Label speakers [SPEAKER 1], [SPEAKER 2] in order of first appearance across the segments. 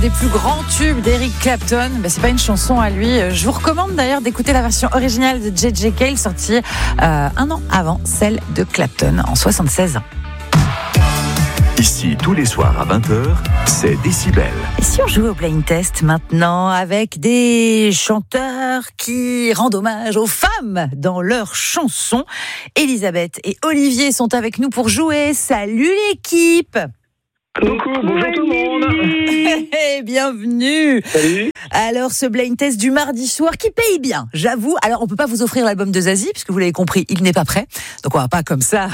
[SPEAKER 1] des plus grands tubes d'Eric Clapton. C'est pas une chanson à lui. Je vous recommande d'ailleurs d'écouter la version originale de J.J. Cale, sortie un an avant celle de Clapton, en 76 ans.
[SPEAKER 2] Ici, tous les soirs à 20h, c'est Décibel.
[SPEAKER 1] Et si on jouait au blind test maintenant avec des chanteurs qui rendent hommage aux femmes dans leurs chansons? Elisabeth et Olivier sont avec nous pour jouer. Salut l'équipe!
[SPEAKER 3] Coucou, bonjour tout le monde.
[SPEAKER 1] Bienvenue.
[SPEAKER 3] Salut.
[SPEAKER 1] Alors, ce blind test du mardi soir qui paye bien, j'avoue. Alors, on peut pas vous offrir l'album de Zazie, puisque vous l'avez compris, il n'est pas prêt. Donc, on va pas comme ça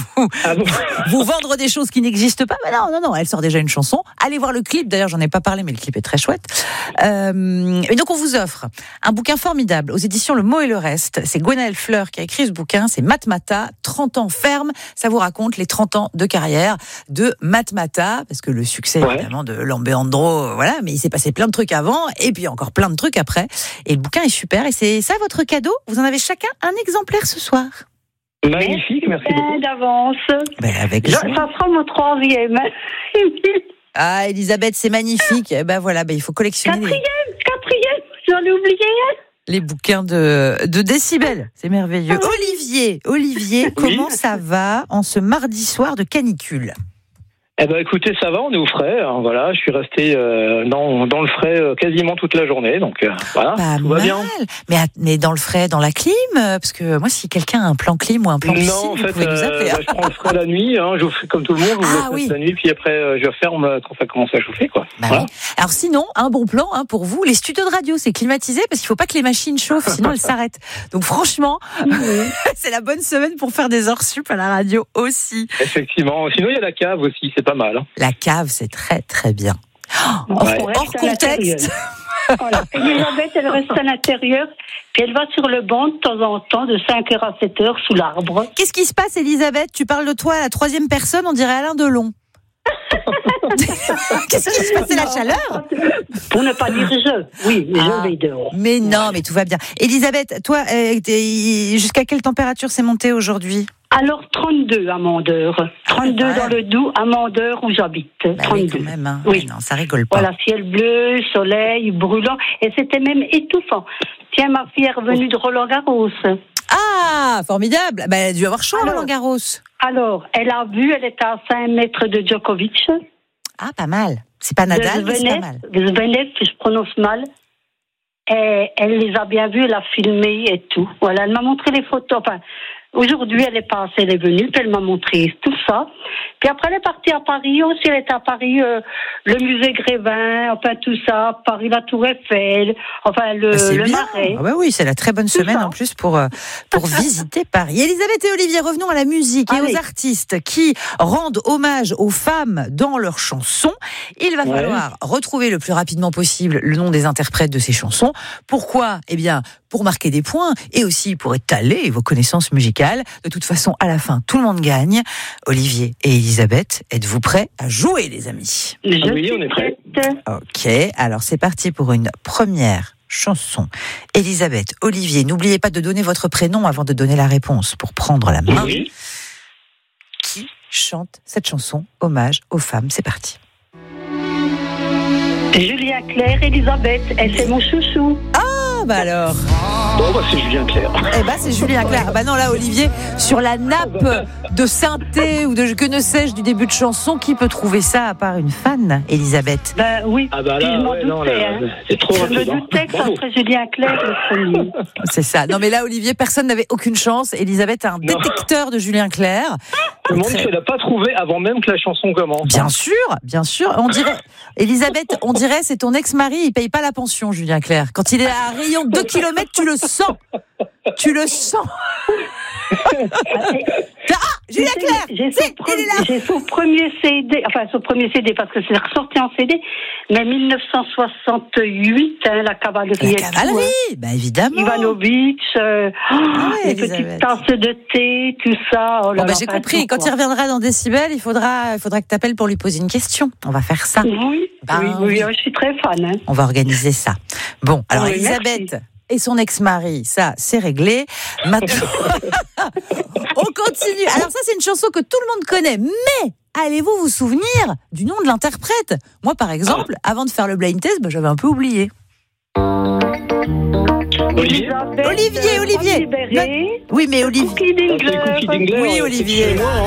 [SPEAKER 1] vous vendre des choses qui n'existent pas. Mais non, elle sort déjà une chanson. Allez voir le clip. D'ailleurs, j'en ai pas parlé, mais le clip est très chouette. Et donc, on vous offre un bouquin formidable aux éditions Le Mot et le Reste. C'est Gwenaëlle Fleur qui a écrit ce bouquin. C'est Matmata, 30 ans ferme. Ça vous raconte les 30 ans de carrière de Matmata. Parce que le succès, évidemment, de Lambéandro, voilà, mais il s'est passé plein de trucs avant, et puis encore plein de trucs après. Et le bouquin est super, et c'est ça votre cadeau. Vous en avez chacun un exemplaire ce soir.
[SPEAKER 3] Magnifique, merci beaucoup.
[SPEAKER 4] D'avance.
[SPEAKER 1] Avec
[SPEAKER 4] Ça sera mon troisième.
[SPEAKER 1] Ah, Elisabeth, c'est magnifique. Voilà, il faut collectionner
[SPEAKER 4] Quatrième, j'en ai oublié.
[SPEAKER 1] Les bouquins de Décibel. C'est merveilleux. Olivier, comment ça va en ce mardi soir de canicule?
[SPEAKER 3] Écoutez, ça va, on est au frais. Hein, voilà, je suis resté dans le frais quasiment toute la journée, donc voilà, tout va bien.
[SPEAKER 1] Mais dans le frais, dans la clim, parce que moi, si quelqu'un a un plan clim ou un plan piscine,
[SPEAKER 3] non, en fait,
[SPEAKER 1] vous pouvez nous appeler.
[SPEAKER 3] je prends le frais la nuit, hein, je fais comme tout le monde, je le fais la nuit, puis après je ferme quand ça commence à chauffer, quoi. Voilà.
[SPEAKER 1] Oui. Alors sinon, un bon plan pour vous, les studios de radio, c'est climatisé parce qu'il faut pas que les machines chauffent, sinon elles s'arrêtent. Donc franchement, c'est la bonne semaine pour faire des heures sup à la radio aussi.
[SPEAKER 3] Effectivement. Sinon, il y a la cave aussi, c'est pas mal. Hein.
[SPEAKER 1] La cave, c'est très très bien. Hors contexte.
[SPEAKER 4] Voilà. Elisabeth, elle reste à l'intérieur, puis elle va sur le banc de temps en temps, de 5h à 7h, sous l'arbre.
[SPEAKER 1] Qu'est-ce qui se passe, Elisabeth? Tu parles de toi à la troisième personne, on dirait Alain Delon. Qu'est-ce qui se passe? C'est la chaleur?
[SPEAKER 4] Pour ne pas dire je. Oui, mais je vais dehors.
[SPEAKER 1] Mais non, mais tout va bien. Elisabeth, toi, jusqu'à quelle température c'est monté aujourd'hui?
[SPEAKER 4] Alors, 32 à Mandeur. 32 dans le Doubs, à Mandeur où j'habite. 32.
[SPEAKER 1] Oui, quand même. Hein.
[SPEAKER 4] Oui.
[SPEAKER 1] Non, ça rigole pas.
[SPEAKER 4] Voilà, ciel bleu, soleil, brûlant. Et c'était même étouffant. Tiens, ma fille est revenue de Roland-Garros.
[SPEAKER 1] Ah, formidable. Elle a dû avoir chaud, Roland-Garros.
[SPEAKER 4] Alors, elle a vu, elle était à 5 mètres de Djokovic.
[SPEAKER 1] Ah, pas mal. C'est pas Nadal, mais c'est pas mal.
[SPEAKER 4] De Zverev, que je prononce mal. Et elle les a bien vus, elle a filmé et tout. Voilà, elle m'a montré les photos. Enfin, aujourd'hui, elle est passée, elle est venue, puis elle m'a montré tout ça. Puis après, elle est partie à Paris aussi. Elle était à Paris, le musée Grévin, enfin tout ça, Paris, la Tour Eiffel, enfin le Marais.
[SPEAKER 1] Ah oui, c'est la très bonne semaine en plus pour visiter Paris. Elisabeth et Olivier, revenons à la musique et aux artistes qui rendent hommage aux femmes dans leurs chansons. Il va falloir retrouver le plus rapidement possible le nom des interprètes de ces chansons. Pourquoi? Pour marquer des points et aussi pour étaler vos connaissances musicales. De toute façon, à la fin, tout le monde gagne. Olivier et Elisabeth, êtes-vous prêts à jouer, les amis?
[SPEAKER 3] Oui, on est prêts.
[SPEAKER 1] Ok, alors c'est parti pour une première chanson. Elisabeth, Olivier, n'oubliez pas de donner votre prénom avant de donner la réponse pour prendre la main.
[SPEAKER 3] Oui.
[SPEAKER 1] Qui chante cette chanson, hommage aux femmes? C'est parti.
[SPEAKER 4] Julien Clerc, Elisabeth, elle c'est mon chouchou.
[SPEAKER 1] Alors.
[SPEAKER 3] Bon, c'est Julien Clerc.
[SPEAKER 1] C'est Julien Clerc. Non, là, Olivier, sur la nappe de synthé ou de que ne sais-je du début de chanson, qui peut trouver ça à part une fan, Elisabeth?
[SPEAKER 4] Oui.
[SPEAKER 3] Ah là,
[SPEAKER 4] je m'en doutais.
[SPEAKER 3] c'est trop rapide.
[SPEAKER 4] Je me doutais que ça serait Julien Clerc le premier.
[SPEAKER 1] C'est ça. Non, mais là, Olivier, personne n'avait aucune chance. Elisabeth a un détecteur de Julien Clerc.
[SPEAKER 3] Le monde ne l'a pas trouvé avant même que la chanson commence.
[SPEAKER 1] Bien sûr. On dirait, Elisabeth, c'est ton ex-mari, il paye pas la pension, Julien Clerc. Quand il est à un rayon de 2 km, tu le sens. Julien Clerc,
[SPEAKER 4] j'ai son premier CD, parce que c'est ressorti en CD, mais 1968, la cavalerie.
[SPEAKER 1] La cavalerie, évidemment.
[SPEAKER 4] Ivanovic, les petites tasses de thé, tout ça.
[SPEAKER 1] J'ai compris. Quand il reviendra dans Décibel, il faudra que tu appelles pour lui poser une question. On va faire ça.
[SPEAKER 4] Oui, je suis très fan.
[SPEAKER 1] On va organiser ça. Bon, alors
[SPEAKER 4] Oui,
[SPEAKER 1] Elisabeth, et son ex-mari, ça, c'est réglé. Maintenant, on continue. Alors ça, c'est une chanson que tout le monde connaît, mais allez-vous vous souvenir du nom de l'interprète ? Moi, par exemple, avant de faire le blind test, j'avais un peu oublié.
[SPEAKER 3] Olivier.
[SPEAKER 1] Olivier. Oui, mais Olivier.
[SPEAKER 4] Cookie Dingler.
[SPEAKER 3] Oui, Olivier.